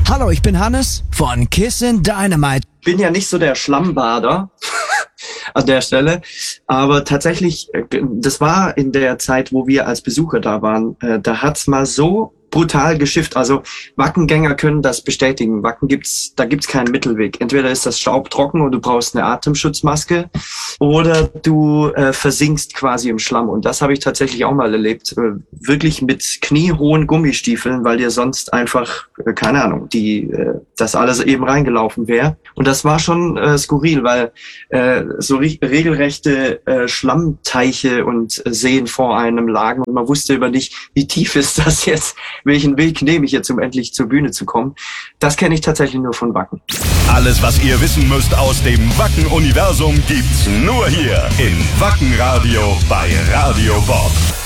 Hallo, ich bin Hannes von Kissin' Dynamite. Ich bin ja nicht so der Schlammbader an der Stelle, aber tatsächlich, das war in der Zeit, wo wir als Besucher da waren, da hat's mal so brutal geschifft. Also Wackengänger können das bestätigen. Da gibt's keinen Mittelweg. Entweder ist das staubtrocken und du brauchst eine Atemschutzmaske oder du versinkst quasi im Schlamm. Und das habe ich tatsächlich auch mal erlebt. Wirklich mit kniehohen Gummistiefeln, weil dir sonst einfach, keine Ahnung, das alles eben reingelaufen wäre. Und das war schon skurril, weil so regelrechte Schlammteiche und Seen vor einem lagen und man wusste über nicht, wie tief ist das jetzt, welchen Weg nehme ich jetzt, um endlich zur Bühne zu kommen. Das kenne ich tatsächlich nur von Wacken. Alles, was ihr wissen müsst aus dem Wacken-Universum, gibt's nur hier in Wacken Radio bei Radio Bob.